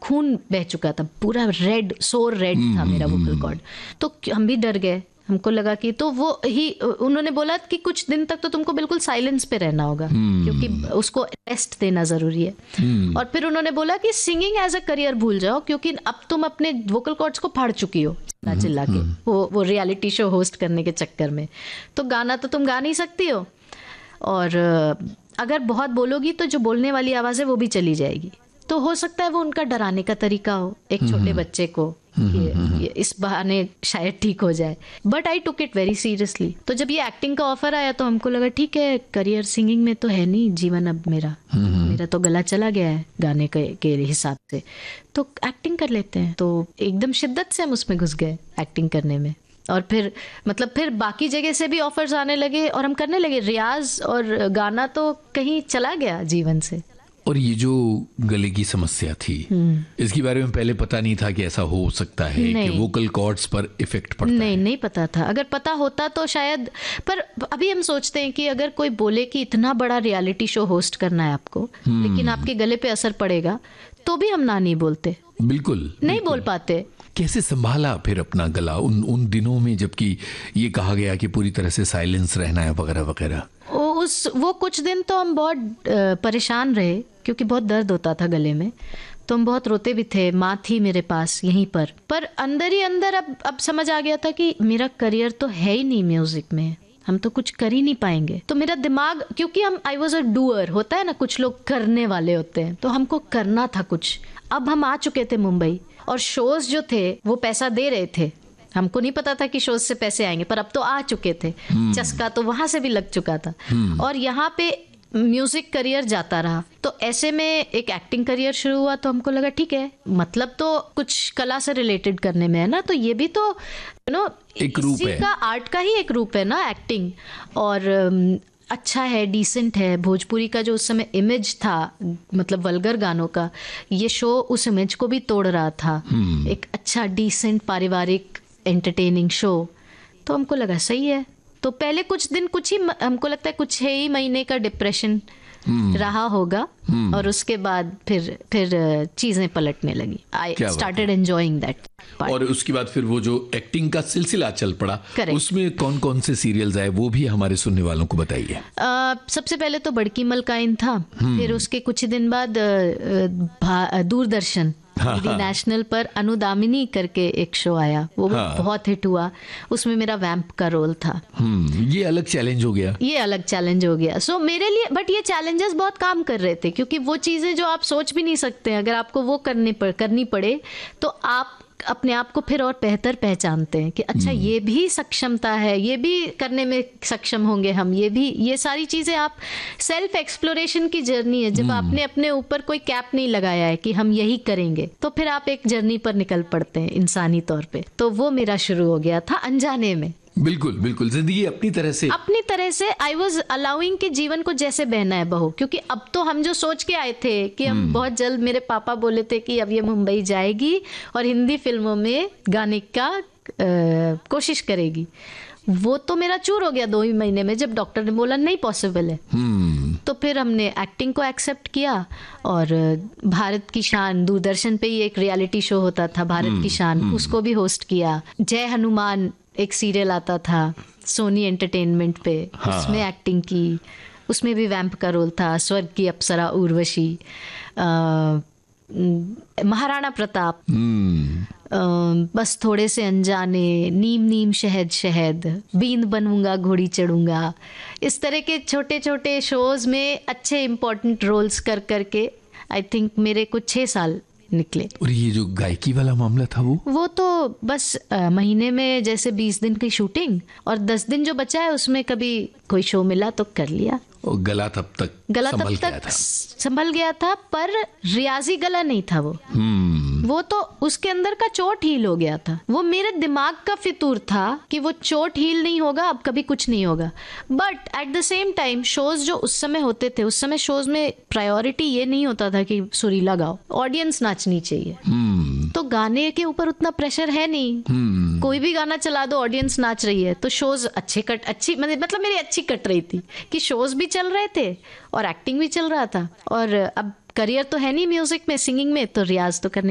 खून बह चुका था, पूरा रेड, सोर रेड था मेरा वोकल कॉर्ड। तो हम भी डर गए, हमको लगा कि तो वो ही उन्होंने बोला कि कुछ दिन तक तो तुमको बिल्कुल साइलेंस पे रहना होगा क्योंकि उसको रेस्ट देना जरूरी है। और फिर उन्होंने बोला कि सिंगिंग एज अ करियर भूल जाओ क्योंकि अब तुम अपने वोकल कॉर्ड्स को फाड़ चुकी हो चिल्ला चिल्ला के वो रियलिटी शो होस्ट करने के चक्कर में। तो गाना तो तुम गा नहीं सकती हो, और अगर बहुत बोलोगी तो जो बोलने वाली आवाज़ है वो भी चली जाएगी। तो हो सकता है वो उनका डराने का तरीका हो एक छोटे बच्चे को कि इस बहाने शायद ठीक हो जाए। But I took it very seriously. तो जब ये एक्टिंग का ऑफर आया तो हमको लगा ठीक है, करियर सिंगिंग में तो है नहीं जीवन अब मेरा तो गला चला गया है गाने के हिसाब से, तो एक्टिंग कर लेते हैं। तो एकदम शिद्दत से हम उसमें घुस गए एक्टिंग करने में। और फिर बाकी जगह से भी ऑफर्स आने लगे और हम करने लगे रियाज, और गाना तो कहीं चला गया जीवन से। और ये जो गले की समस्या थी, इसके बारे में पहले पता नहीं था कि ऐसा हो सकता है कि वोकल कॉर्ड्स पर इफेक्ट पड़ता है? नहीं पता था। अगर पता होता तो शायद, पर अभी हम सोचते हैं कि अगर कोई बोले कि इतना बड़ा रियलिटी शो होस्ट करना है आपको, लेकिन आपके गले पे असर पड़ेगा, तो भी हम ना नहीं बोलते। बिल्कुल नहीं बोल पाते। कैसे संभाला फिर अपना गला उन दिनों में, जबकि ये कहा गया कि पूरी तरह से साइलेंस रहना है वगैरह वगैरह? वो कुछ दिन तो हम बहुत परेशान रहे क्योंकि बहुत दर्द होता था गले में, तो हम बहुत रोते भी थे। माँ थी मेरे पास यहीं पर अंदर ही अंदर अब समझ आ गया था कि मेरा करियर तो है ही नहीं म्यूजिक में, हम तो कुछ कर ही नहीं पाएंगे। तो मेरा दिमाग, क्योंकि आई वॉज अ डूअर, होता है ना कुछ लोग करने वाले होते हैं, तो हमको करना था कुछ। अब हम आ चुके थे मुंबई और शोज जो थे वो पैसा दे रहे थे। हमको नहीं पता था कि शोज से पैसे आएंगे, पर अब तो आ चुके थे। चस्का तो वहां से भी लग चुका था और यहाँ पे म्यूजिक करियर जाता रहा। तो ऐसे में एक एक्टिंग करियर शुरू हुआ। तो हमको लगा ठीक है, मतलब तो कुछ कला से रिलेटेड करने में है ना, तो ये भी तो एक रूप है, का आर्ट का ही एक रूप है ना एक्टिंग। और अच्छा है, डिसेंट है। भोजपुरी का जो उस समय इमेज था, मतलब वल्गर गानों का, ये शो उस इमेज को भी तोड़ रहा था। एक अच्छा डिसेंट पारिवारिक एंटरटेनिंग शो। तो हमको लगा सही है। तो पहले कुछ दिन, हमको लगता है कुछ ही महीने का डिप्रेशन रहा होगा, और उसके बाद फिर चीजें पलटने लगी। I started enjoying that. और उसके बाद फिर वो जो एक्टिंग का सिलसिला चल पड़ा, उसमें कौन कौन से सीरियल्स आए वो भी हमारे सुनने वालों को बताइए। सबसे पहले तो बड़की मलकाइन था, फिर उसके कुछ दिन बाद दूरदर्शन नेशनल पर अनुदामिनी करके एक शो आया, वो बहुत हिट हुआ। उसमें मेरा वैम्प का रोल था। ये अलग चैलेंज हो गया। सो मेरे लिए, बट ये चैलेंजेस बहुत काम कर रहे थे, क्योंकि वो चीजें जो आप सोच भी नहीं सकते, अगर आपको वो करनी पड़े तो आप अपने आप को फिर और बेहतर पहचानते हैं कि अच्छा ये भी सक्षमता है, ये भी करने में सक्षम होंगे हम, ये सारी चीजें आप सेल्फ एक्सप्लोरेशन की जर्नी है। जब आपने अपने ऊपर कोई कैप नहीं लगाया है कि हम यही करेंगे, तो फिर आप एक जर्नी पर निकल पड़ते हैं इंसानी तौर पे। तो वो मेरा शुरू हो गया था अनजाने में। बिल्कुल जिंदगी अपनी तरह से आई वॉज अलाउइंग कि जीवन को जैसे बहना है बहू। क्योंकि अब तो हम जो सोच के आए थे कि हम बहुत जल्द, मेरे पापा बोले थे कि अब ये मुंबई जाएगी और हिंदी फिल्मों में गाने का कोशिश करेगी, वो तो मेरा चूर हो गया 2 ही महीने में, जब डॉक्टर ने बोला नहीं पॉसिबल है। तो फिर हमने एक्टिंग को एक्सेप्ट किया, और भारत की शान, दूरदर्शन पे ही एक रियलिटी शो होता था भारत की शान, उसको भी होस्ट किया। जय हनुमान एक सीरियल आता था सोनी एंटरटेनमेंट पे, उसमें एक्टिंग की, उसमें भी वैम्प का रोल था। स्वर्ग की अप्सरा उर्वशी, महाराणा प्रताप, बस थोड़े से अनजाने, नीम नीम शहद शहद, बींद बनूंगा घोड़ी चढ़ूंगा, इस तरह के छोटे छोटे शोज में अच्छे इंपॉर्टेंट रोल्स कर करके आई थिंक मेरे कुछ 6 साल निकले। और ये जो गायकी वाला मामला था वो तो बस महीने में जैसे 20 दिन की शूटिंग, और 10 दिन जो बचा है उसमें कभी कोई शो मिला तो कर लिया। और गला तब तक संभल गया था, पर रियाजी गला नहीं था वो तो उसके अंदर का चोट हील हो गया था। वो मेरे दिमाग का फितूर था कि वो चोट हील नहीं होगा, अब कभी कुछ नहीं होगा। But at the same time shows जो उस समय होते थे, उस समय शोज में प्रायोरिटी ये नहीं होता था कि सुरीला गाओ, ऑडियंस नाचनी चाहिए। तो गाने के ऊपर उतना प्रेशर है नहीं, कोई भी गाना चला दो ऑडियंस नाच रही है। तो शोज अच्छी मतलब मेरी अच्छी कट रही थी कि शोज भी चल रहे थे और एक्टिंग भी चल रहा था। और अब करियर तो है नहीं म्यूजिक में, सिंगिंग में, तो रियाज तो करने